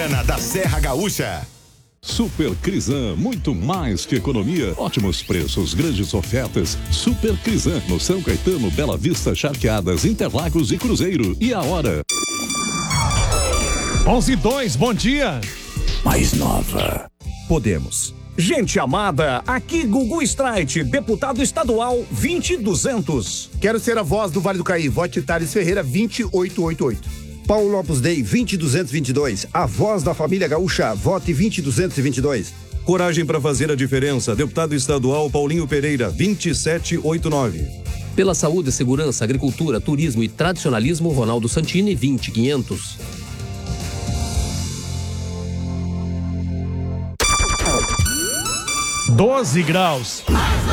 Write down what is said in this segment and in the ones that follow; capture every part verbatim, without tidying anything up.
Da Serra Gaúcha. Super Crisan, muito mais que economia, ótimos preços, grandes ofertas. Super Crisan, no São Caetano, Bela Vista, Charqueadas, Interlagos e Cruzeiro. E a hora? onze e dois, bom dia. Mais nova. Podemos. Gente amada, aqui Gugu Streit, deputado estadual vinte e duzentos. Quero ser a voz do Vale do Caí, vote Thales Ferreira vinte e oito oitenta e oito. Paulo Opus Dei vinte e duzentos e vinte e dois, a voz da família gaúcha, vote vinte e duzentos e vinte e dois. Coragem para fazer a diferença, deputado estadual Paulinho Pereira vinte e sete oitenta e nove. Pela saúde, segurança, agricultura, turismo e tradicionalismo, Ronaldo Santini vinte e quinhentos. doze graus.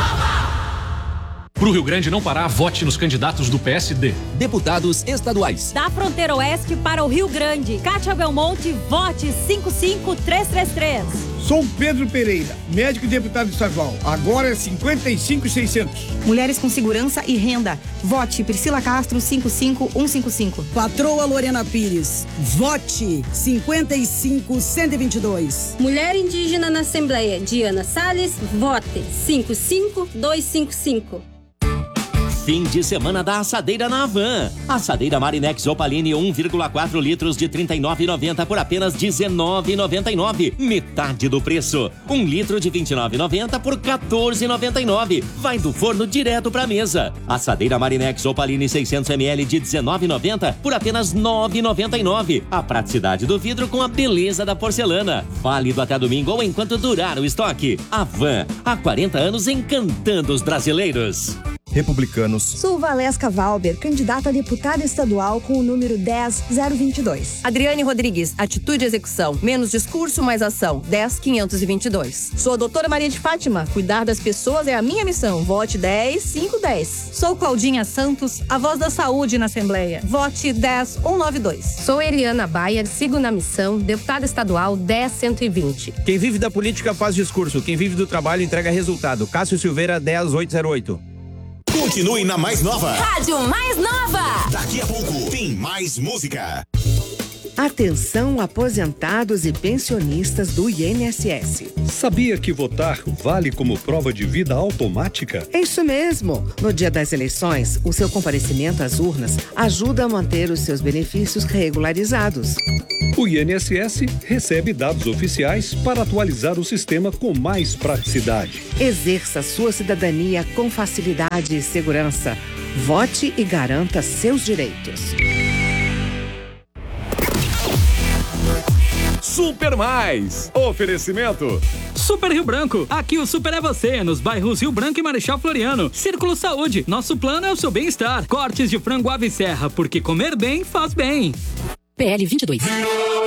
Pro Rio Grande não parar, vote nos candidatos do P S D. Deputados estaduais. Da fronteira oeste para o Rio Grande, Cátia Belmonte, vote cinco cinco três três três. Sou Pedro Pereira, médico e deputado estadual. Agora é cinquenta e cinco mil e seiscentos. Mulheres com segurança e renda. Vote Priscila Castro cinco cinco um cinco cinco. Patroa Lorena Pires. Vote cinquenta e cinco cento e vinte e dois. Mulher indígena na Assembleia, Diana Salles. Vote cinco cinco dois cinco cinco. Fim de semana da assadeira na Havan. Assadeira Marinex Opaline um vírgula quatro litros de trinta e nove reais e noventa centavos por apenas dezenove reais e noventa e nove centavos. Metade do preço. Um litro de vinte e nove reais e noventa centavos por quatorze reais e noventa e nove centavos. Vai do forno direto pra mesa. Assadeira Marinex Opaline seiscentos mililitros de dezenove reais e noventa centavos por apenas nove reais e noventa e nove centavos. A praticidade do vidro com a beleza da porcelana. Válido até domingo ou enquanto durar o estoque. Havan, há quarenta anos encantando os brasileiros. Republicanos. Sou Valesca Valber, candidata a deputada estadual com o número dez zero vinte e dois. Adriane Rodrigues, atitude e execução. Menos discurso, mais ação. dez quinhentos e vinte e dois. Sou a doutora Maria de Fátima. Cuidar das pessoas é a minha missão. Vote dez cinco dez. Sou Claudinha Santos, a voz da saúde na Assembleia. Vote dez cento e noventa e dois. Sou Eliana Bayer, sigo na missão, deputada estadual dez cento e vinte. Quem vive da política faz discurso. Quem vive do trabalho entrega resultado. Cássio Silveira, dez oito zero oito. Continue na Mais Nova. Rádio Mais Nova. Daqui a pouco tem mais música. Atenção, aposentados e pensionistas do I N S S. Sabia que votar vale como prova de vida automática? É isso mesmo. No dia das eleições, o seu comparecimento às urnas ajuda a manter os seus benefícios regularizados. O I N S S recebe dados oficiais para atualizar o sistema com mais praticidade. Exerça sua cidadania com facilidade e segurança. Vote e garanta seus direitos. Super Mais. Oferecimento Super Rio Branco. Aqui o Super é você, nos bairros Rio Branco e Marechal Floriano. Círculo Saúde. Nosso plano é o seu bem-estar. Cortes de frango Ave Serra, porque comer bem faz bem. P L vinte e dois.